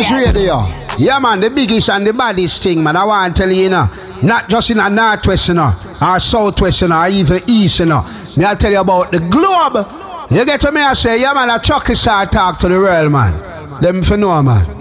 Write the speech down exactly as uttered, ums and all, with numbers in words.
Rockers Radio. Yeah, man, the biggest and the baddest thing, man. I want to tell you, you know, not just in a northwest, you know, or southwest, you know, or even east, you know. Me, I'll tell you about the globe. You get to me, I say, yeah, man, a Chucky star talk to the world, man. Them for know, man.